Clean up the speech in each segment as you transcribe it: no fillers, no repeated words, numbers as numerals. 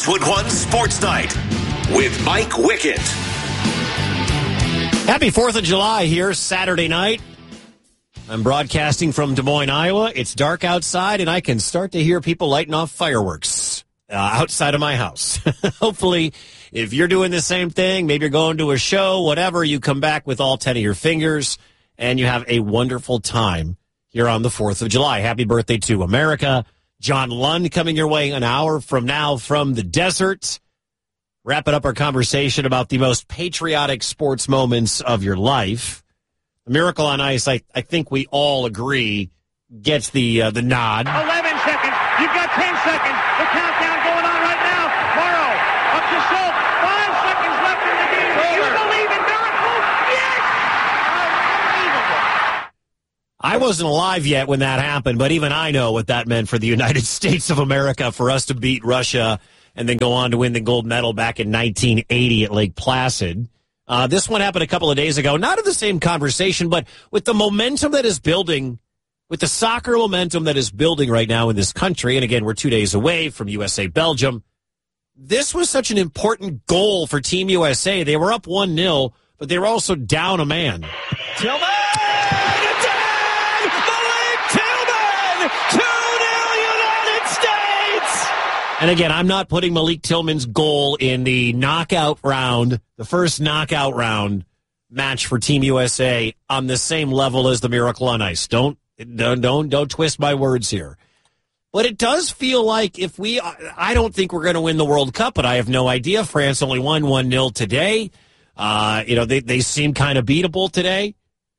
Westwood One Sports Night with Mike Wickett. Happy 4th of July here, Saturday night. I'm broadcasting from Des Moines, Iowa. It's dark outside, and I can start to hear people lighting off fireworks outside of my house. Hopefully, if you're doing the same thing, maybe you're going to a show, whatever, you come back with all 10 of your fingers, and you have a wonderful time here on the 4th of July. Happy birthday to America. John Lund coming your way an hour from now from the desert. Wrapping up our conversation about the most patriotic sports moments of your life. The Miracle on Ice, I think we all agree, gets the nod. 11 seconds. You've got 10 seconds. The countdown going on right now. Morrow up to Schultz. 5 seconds left in the game. Do you believe in miracles? Yes! Unbelievable. I wasn't alive yet when that happened, but even I know what that meant for the United States of America, for us to beat Russia and then go on to win the gold medal back in 1980 at Lake Placid. This one happened a couple of days ago, not in the same conversation, but with the momentum that is building, with the soccer momentum that is building right now in this country. And again, we're 2 days away from USA-Belgium. This was such an important goal for Team USA. They were up 1-0, but they were also down a man. Tillman! It's in! Malik Tillman! 2-0 United States! And again, I'm not putting Malik Tillman's goal in the knockout round, the first knockout round match for Team USA on the same level as the Miracle on Ice. Don't twist my words here. But it does feel like I don't think we're going to win the World Cup, but I have no idea. France only won 1-0 today. They seem kind of beatable today.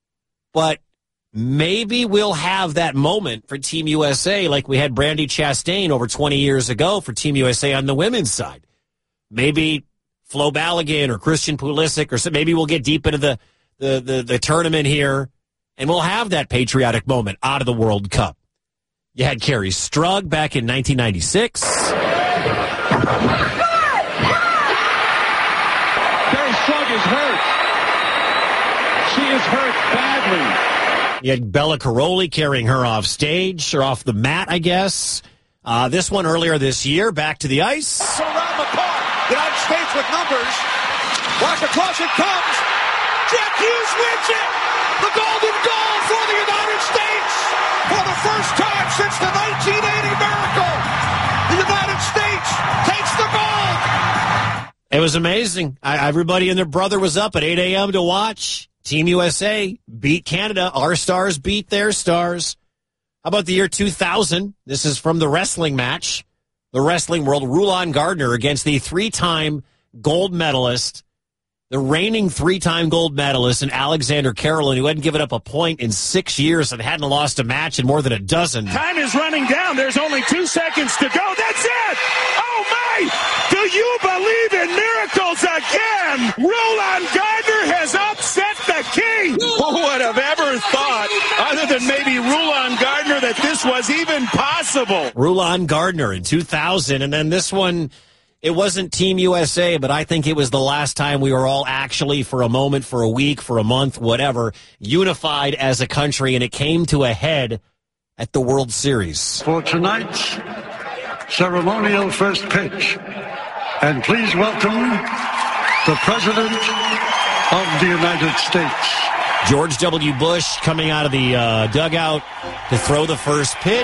But maybe we'll have that moment for Team USA like we had Brandi Chastain over 20 years ago for Team USA on the women's side. Maybe Flo Balogun or Christian Pulisic, or maybe we'll get deep into the tournament here, and we'll have that patriotic moment out of the World Cup. You had Carrie Strug back in 1996. Carrie Strug is hurt. She is hurt badly. You had Bella Caroli carrying her off stage, or off the mat, I guess. This one earlier this year, back to the ice. Around the car. United States with numbers. Watch across it comes. Jack Hughes wins it. The golden goal for the United States. For the first time since the 1980 miracle, the United States takes the gold. It was amazing. Everybody and their brother was up at 8 a.m. to watch. Team USA beat Canada. Our stars beat their stars. How about the year 2000? This is from the wrestling match. The wrestling world, Rulon Gardner against the three-time gold medalist, the reigning three-time gold medalist, and Alexander Karelin, who hadn't given up a point in 6 years and hadn't lost a match in more than a dozen. Time is running down. There's only 2 seconds to go. That's it! Oh, my! Do you believe in miracles again? Rulon Gardner has upset the king! Who would have ever thought, other than maybe Rulon Gardner, that this was even possible? Rulon Gardner in 2000, and then this one, it wasn't Team USA, but I think it was the last time we were all actually, for a moment, for a week, for a month, whatever, unified as a country, and it came to a head at the World Series. For tonight's ceremonial first pitch, and please welcome the President of the United States. George W. Bush coming out of the dugout to throw the first pitch.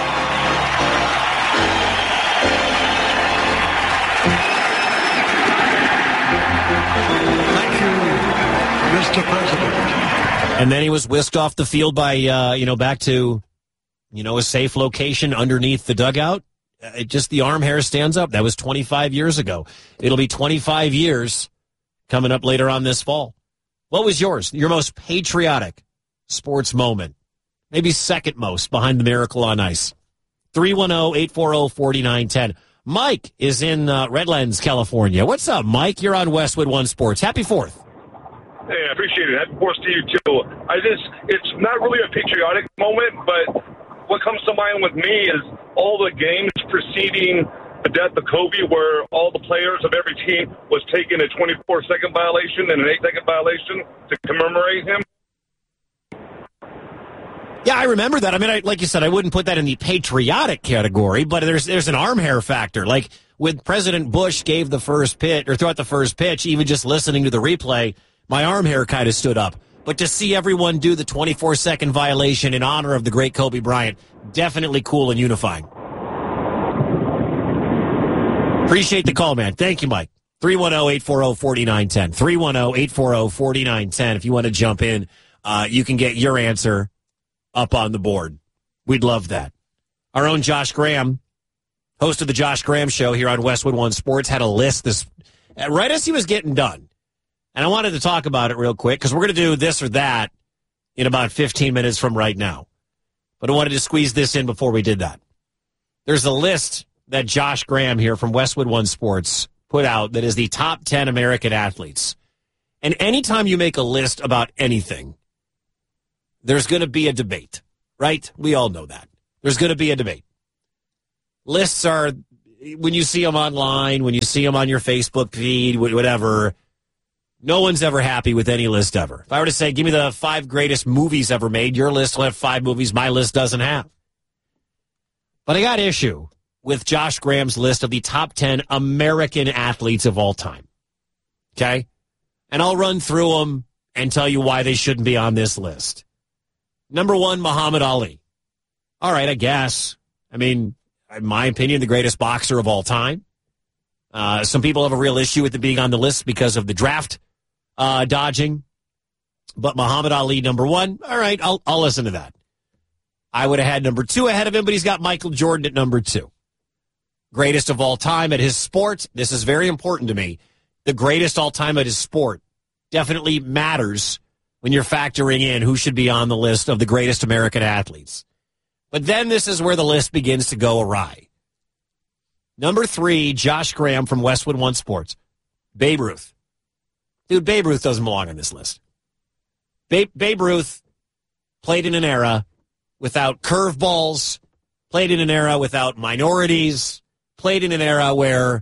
Thank you, Mr. President. And then he was whisked off the field by, back to, a safe location underneath the dugout. Just the arm hair stands up. That was 25 years ago. It'll be 25 years coming up later on this fall. What was yours? Your most patriotic sports moment? Maybe second most behind the Miracle on Ice. 310-840-4910. Mike is in Redlands, California. What's up, Mike? You're on Westwood One Sports. Happy 4th. Hey, I appreciate it. Happy 4th to you, too. It's not really a patriotic moment, but what comes to mind with me is all the games preceding the death of Kobe, where all the players of every team was taking a 24-second violation and an 8-second violation to commemorate him. Yeah, I remember that. I mean, like you said, I wouldn't put that in the patriotic category, but there's an arm hair factor. Like, when President Bush gave the first pitch, or throughout the first pitch, even just listening to the replay, my arm hair kind of stood up. But to see everyone do the 24-second violation in honor of the great Kobe Bryant, definitely cool and unifying. Appreciate the call, man. Thank you, Mike. 310-840-4910. 310-840-4910. If you want to jump in, you can get your answer up on the board. We'd love that. Our own Josh Graham, host of the Josh Graham Show here on Westwood One Sports, had a list this right as he was getting done. And I wanted to talk about it real quick because we're going to do this or that in about 15 minutes from right now. But I wanted to squeeze this in before we did that. There's a list that Josh Graham here from Westwood One Sports put out that is the top 10 American athletes. And anytime you make a list about anything, there's going to be a debate, right? We all know that. There's going to be a debate. Lists are, when you see them online, when you see them on your Facebook feed, whatever, no one's ever happy with any list ever. If I were to say, give me the 5 greatest movies ever made, your list will have 5 movies my list doesn't have. But I got issue with Josh Graham's list of the top 10 American athletes of all time. Okay? And I'll run through them and tell you why they shouldn't be on this list. Number 1, Muhammad Ali. All right, I guess. I mean, in my opinion, the greatest boxer of all time. Some people have a real issue with it being on the list because of the draft dodging. But Muhammad Ali, number 1. All right, I'll listen to that. I would have had number 2 ahead of him, but he's got Michael Jordan at number 2. Greatest of all time at his sport. This is very important to me. The greatest all time at his sport definitely matters when you're factoring in who should be on the list of the greatest American athletes. But then this is where the list begins to go awry. Number 3, Josh Graham from Westwood One Sports. Babe Ruth. Dude, Babe Ruth doesn't belong on this list. Babe Ruth played in an era without curveballs, played in an era without minorities, played in an era where,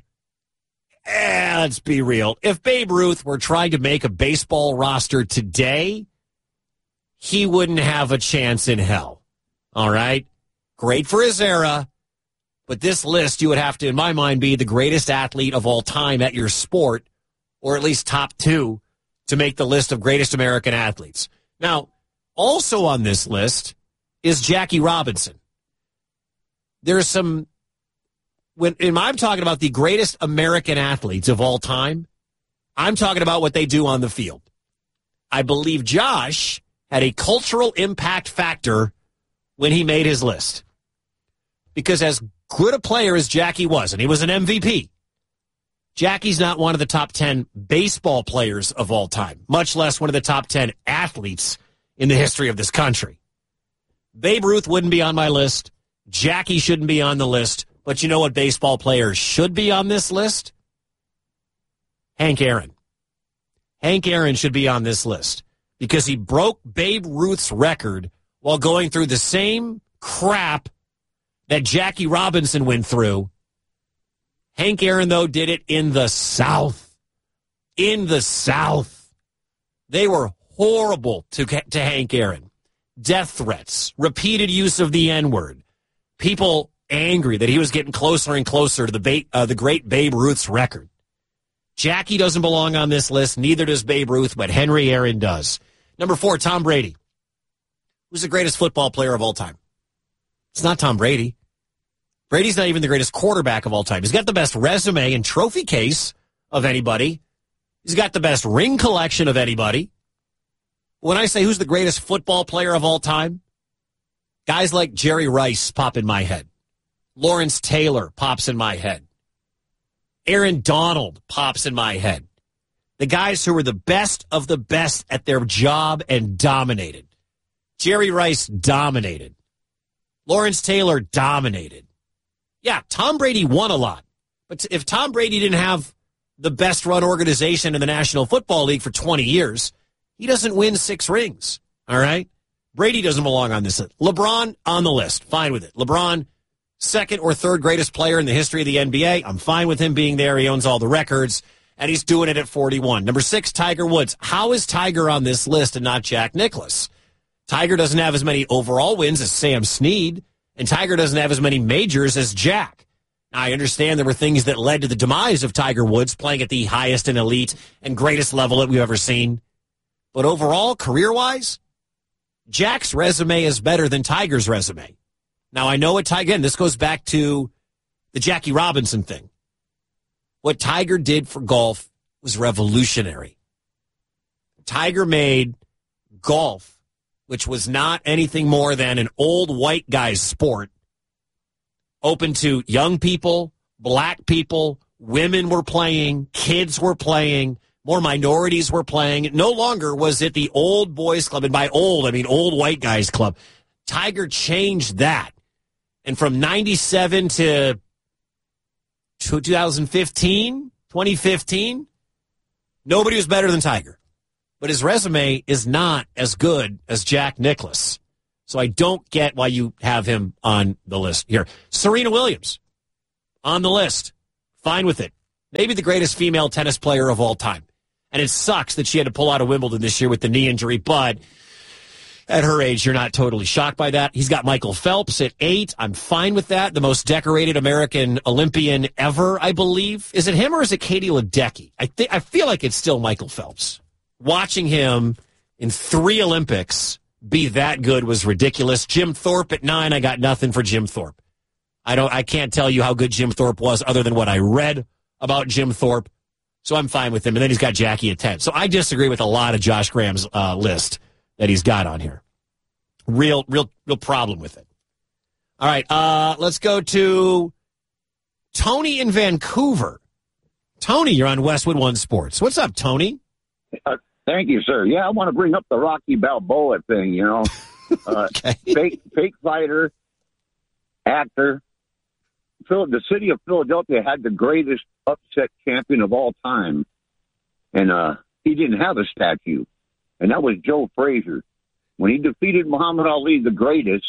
let's be real, if Babe Ruth were trying to make a baseball roster today, he wouldn't have a chance in hell. All right? Great for his era, but this list, you would have to, in my mind, be the greatest athlete of all time at your sport, or at least top 2, to make the list of greatest American athletes. Now, also on this list is Jackie Robinson. There's some, when I'm talking about the greatest American athletes of all time, I'm talking about what they do on the field. I believe Josh had a cultural impact factor when he made his list. Because as good a player as Jackie was, and he was an MVP, Jackie's not one of the top 10 baseball players of all time, much less one of the top 10 athletes in the history of this country. Babe Ruth wouldn't be on my list. Jackie shouldn't be on the list. But you know what baseball players should be on this list? Hank Aaron. Hank Aaron should be on this list because he broke Babe Ruth's record while going through the same crap that Jackie Robinson went through. Hank Aaron, though, did it in the South. In the South. They were horrible to Hank Aaron. Death threats, repeated use of the N-word, people angry that he was getting closer and closer to the great Babe Ruth's record. Jackie doesn't belong on this list, neither does Babe Ruth, but Henry Aaron does. Number 4, Tom Brady. Who's the greatest football player of all time? It's not Tom Brady. Brady's not even the greatest quarterback of all time. He's got the best resume and trophy case of anybody. He's got the best ring collection of anybody. When I say who's the greatest football player of all time, guys like Jerry Rice pop in my head. Lawrence Taylor pops in my head. Aaron Donald pops in my head. The guys who were the best of the best at their job and dominated. Jerry Rice dominated. Lawrence Taylor dominated. Yeah, Tom Brady won a lot. But if Tom Brady didn't have the best run organization in the National Football League for 20 years, he doesn't win 6 rings. All right? Brady doesn't belong on this list. LeBron on the list. Fine with it. LeBron, second or third greatest player in the history of the NBA. I'm fine with him being there. He owns all the records, and he's doing it at 41. Number 6, Tiger Woods. How is Tiger on this list and not Jack Nicklaus? Tiger doesn't have as many overall wins as Sam Snead, and Tiger doesn't have as many majors as Jack. I understand there were things that led to the demise of Tiger Woods playing at the highest and elite and greatest level that we've ever seen. But overall, career-wise, Jack's resume is better than Tiger's resume. Now, I know again, this goes back to the Jackie Robinson thing. What Tiger did for golf was revolutionary. Tiger made golf, which was not anything more than an old white guy's sport, open to young people, black people, women were playing, kids were playing, more minorities were playing. No longer was it the old boys club, and by old, I mean old white guys club. Tiger changed that. And from 97 to 2015, nobody was better than Tiger. But his resume is not as good as Jack Nicklaus. So I don't get why you have him on the list here. Serena Williams, on the list. Fine with it. Maybe the greatest female tennis player of all time. And it sucks that she had to pull out of Wimbledon this year with the knee injury, but at her age, you're not totally shocked by that. He's got Michael Phelps at 8. I'm fine with that. The most decorated American Olympian ever, I believe. Is it him or is it Katie Ledecky? I feel like it's still Michael Phelps. Watching him in 3 Olympics be that good was ridiculous. Jim Thorpe at 9. I got nothing for Jim Thorpe. I can't tell you how good Jim Thorpe was other than what I read about Jim Thorpe. So I'm fine with him. And then he's got Jackie at 10. So I disagree with a lot of Josh Graham's list that he's got on here. Real problem with it. All right, let's go to Tony in Vancouver. Tony, you're on Westwood One Sports. What's up, Tony? Thank you, sir. Yeah, I want to bring up the Rocky Balboa thing, you know. Okay. Fake fighter, actor. The city of Philadelphia had the greatest upset champion of all time, and he didn't have a statue, and that was Joe Frazier. When he defeated Muhammad Ali, the greatest,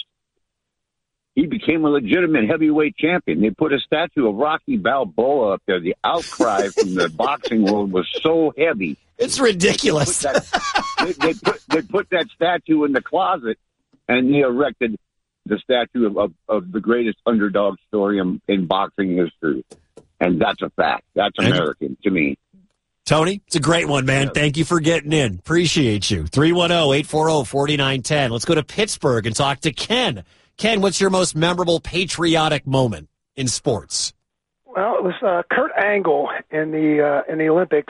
he became a legitimate heavyweight champion. They put a statue of Rocky Balboa up there. The outcry from the boxing world was so heavy. It's ridiculous. They put that statue in the closet, and they erected the statue of the greatest underdog story in boxing history. And that's a fact. That's American to me. Tony, it's a great one, man. Thank you for getting in. Appreciate you. 310-840-4910. Let's go to Pittsburgh and talk to Ken. Ken, what's your most memorable patriotic moment in sports? Well, it was Kurt Angle in the Olympics.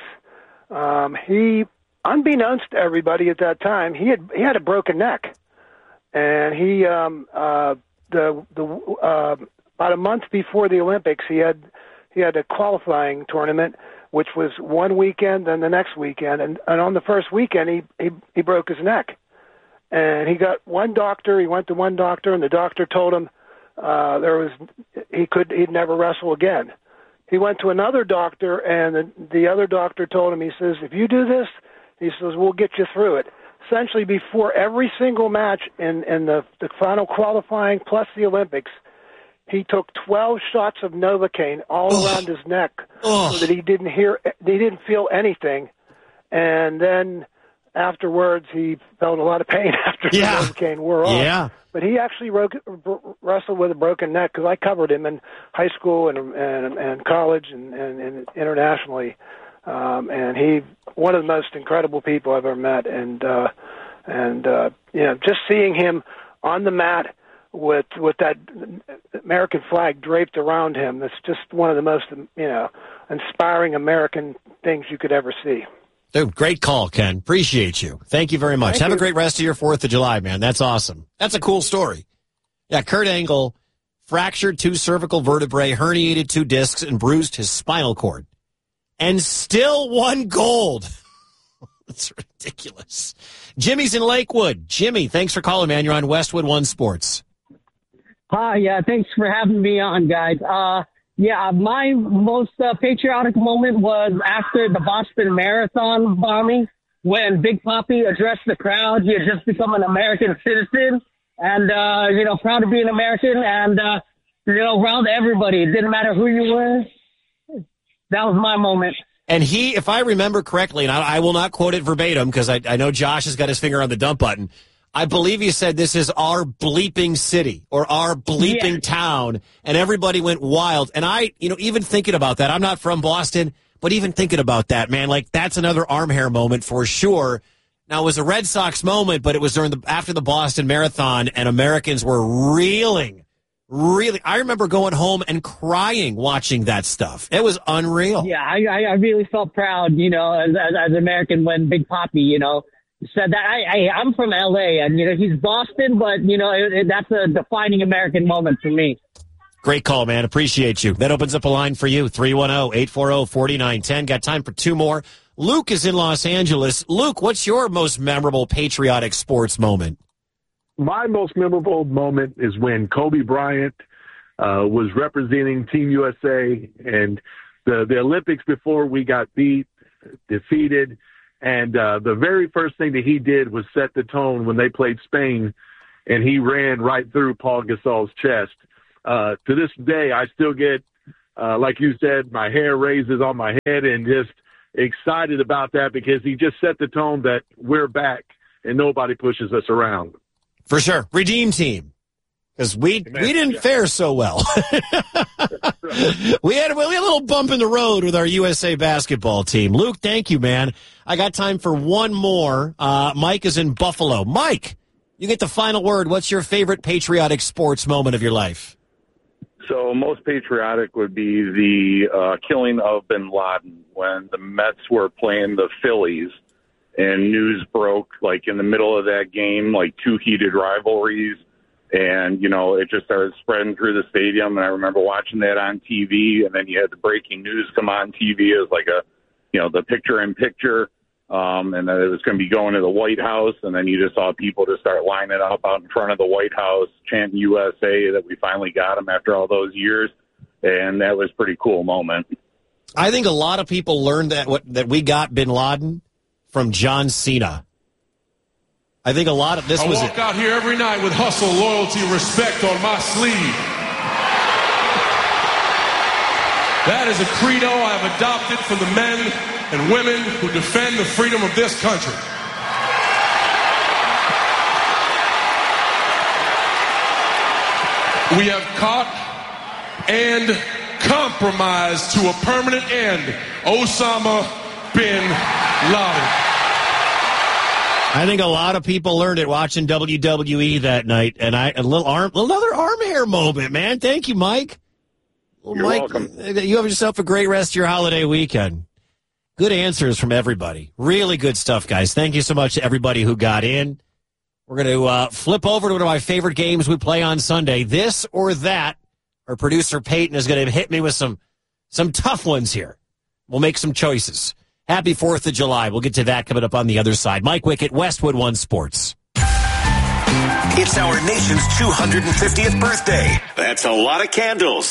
He, unbeknownst to everybody at that time, he had a broken neck, and he about a month before the Olympics, he had a qualifying tournament, which was one weekend, then the next weekend, and on the first weekend he broke his neck, and he got one doctor. He went to one doctor, and the doctor told him he'd never wrestle again. He went to another doctor, and the other doctor told him, he says, if you do this, he says, we'll get you through it. Essentially, before every single match in the final qualifying plus the Olympics, he took 12 shots of Novocaine all around his neck so that he didn't feel anything. And then afterwards, he felt a lot of pain after the Novocaine wore off. Yeah. But he actually wrestled with a broken neck because I covered him in high school and college and internationally. And he one of the most incredible people I've ever met. And just seeing him on the mat with that American flag draped around him, that's just one of the most inspiring American things you could ever see. Dude, great call, Ken. Appreciate you. Thank you very much. Have a great rest of your 4th of July, man. That's awesome. That's a cool story. Yeah, Kurt Angle fractured 2 cervical vertebrae, herniated 2 discs, and bruised his spinal cord. And still won gold. That's ridiculous. Jimmy's in Lakewood. Jimmy, thanks for calling, man. You're on Westwood One Sports. Hi, yeah, thanks for having me on, guys. My most patriotic moment was after the Boston Marathon bombing, when Big Papi addressed the crowd. He had just become an American citizen and, proud to be an American and, around everybody. It didn't matter who you were. That was my moment. And he, if I remember correctly, and I will not quote it verbatim because I know Josh has got his finger on the dump button, I believe he said this is our bleeping city or our bleeping town, and everybody went wild. And I, even thinking about that, I'm not from Boston, but even thinking about that, man, like that's another arm hair moment for sure. Now, it was a Red Sox moment, but it was after the Boston Marathon, and Americans were reeling. I remember going home and crying watching that stuff. It was unreal. Yeah, I really felt proud, as an American when Big Papi, said that. I'm from L.A., and, he's Boston, but, that's a defining American moment for me. Great call, man. Appreciate you. That opens up a line for you, 310-840-4910. Got time for two more. Luke is in Los Angeles. Luke, what's your most memorable patriotic sports moment? My most memorable moment is when Kobe Bryant was representing Team USA and the Olympics before we got defeated. And the very first thing that he did was set the tone when they played Spain, and he ran right through Paul Gasol's chest. To this day, I still get, like you said, my hair raises on my head and just excited about that because he just set the tone that we're back and nobody pushes us around. For sure. Redeem team. Because we didn't fare so well. we had a little bump in the road with our USA basketball team. Luke, thank you, man. I got time for one more. Mike is in Buffalo. Mike, you get the final word. What's your favorite patriotic sports moment of your life? So most patriotic would be the killing of bin Laden when the Mets were playing the Phillies and news broke like in the middle of that game, like two heated rivalries. And, it just started spreading through the stadium. And I remember watching that on TV. And then you had the breaking news come on TV as like the picture-in-picture. And then it was going to be going to the White House. And then you just saw people just start lining up out in front of the White House, chanting USA, that we finally got them after all those years. And that was a pretty cool moment. I think a lot of people learned that we got bin Laden from John Cena. I think a lot of this was it. I walk out here every night with hustle, loyalty, and respect on my sleeve. That is a credo I have adopted for the men and women who defend the freedom of this country. We have caught and compromised to a permanent end Osama bin Laden. I think a lot of people learned it watching WWE that night, and another arm hair moment, man. Thank you, Mike. Well, You're welcome. You have yourself a great rest of your holiday weekend. Good answers from everybody. Really good stuff, guys. Thank you so much to everybody who got in. We're going to flip over to one of my favorite games we play on Sunday, This or That. Our producer, Peyton, is going to hit me with some tough ones here. We'll make some choices. Happy 4th of July. We'll get to that coming up on the other side. Mike Wickett, Westwood One Sports. It's our nation's 250th birthday. That's a lot of candles.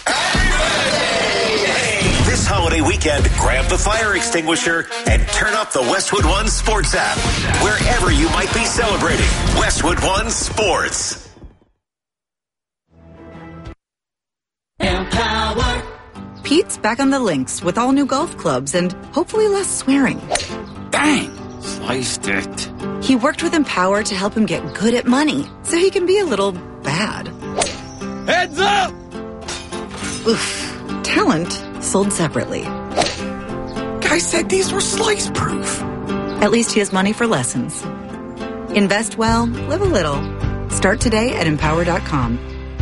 This holiday weekend, grab the fire extinguisher and turn up the Westwood One Sports app. Wherever you might be celebrating, Westwood One Sports. Empower. Pete's back on the links with all new golf clubs and hopefully less swearing. Dang, sliced it. He worked with Empower to help him get good at money so he can be a little bad. Heads up! Oof. Talent sold separately. Guy said these were slice proof. At least he has money for lessons. Invest well, live a little. Start today at Empower.com.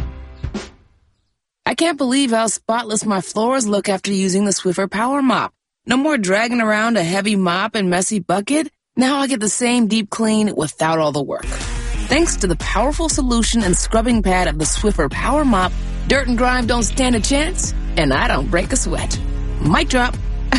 I can't believe how spotless my floors look after using the Swiffer Power Mop. No more dragging around a heavy mop and messy bucket. Now I get the same deep clean without all the work. Thanks to the powerful solution and scrubbing pad of the Swiffer Power Mop, dirt and grime don't stand a chance, and I don't break a sweat. Mic drop.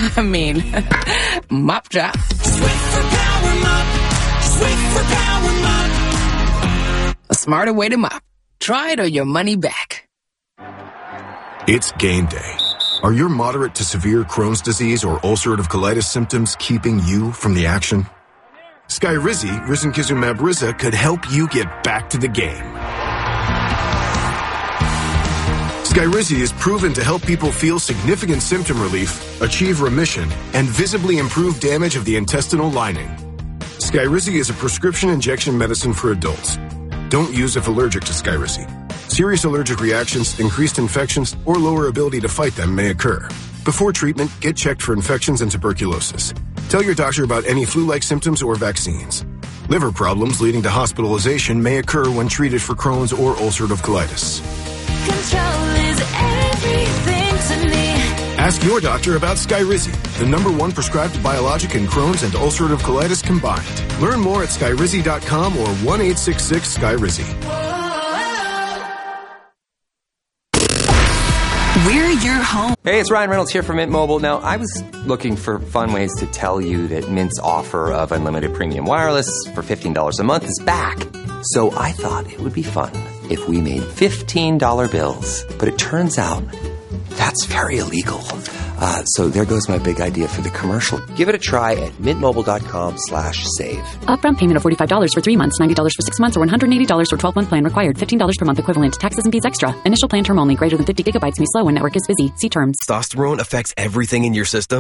Mop drop. Swiffer Power Mop. Swiffer Power Mop. A smarter way to mop. Try it or your money back. It's game day. Are your moderate to severe Crohn's disease or ulcerative colitis symptoms keeping you from the action? Skyrizi, risankizumab Riza, could help you get back to the game. Skyrizi is proven to help people feel significant symptom relief, achieve remission, and visibly improve damage of the intestinal lining. Skyrizi is a prescription injection medicine for adults. Don't use if allergic to Skyrizi. Serious allergic reactions, increased infections, or lower ability to fight them may occur. Before treatment, get checked for infections and tuberculosis. Tell your doctor about any flu-like symptoms or vaccines. Liver problems leading to hospitalization may occur when treated for Crohn's or ulcerative colitis. Control is everything to me. Ask your doctor about Skyrizi, the #1 prescribed biologic in Crohn's and ulcerative colitis combined. Learn more at Skyrizi.com or 1-866-SKYRIZI. We're your home. Hey, it's Ryan Reynolds here from Mint Mobile. Now, I was looking for fun ways to tell you that Mint's offer of unlimited premium wireless for $15 a month is back. So I thought it would be fun if we made $15 bills. But it turns out that's very illegal. So there goes my big idea for the commercial. Give it a try at mintmobile.com/save. Upfront payment of $45 for 3 months, $90 for 6 months, or $180 for 12-month plan required. $15 per month equivalent. Taxes and fees extra. Initial plan term only. Greater than 50 gigabytes may slow when network is busy. See terms. Testosterone affects everything in your system.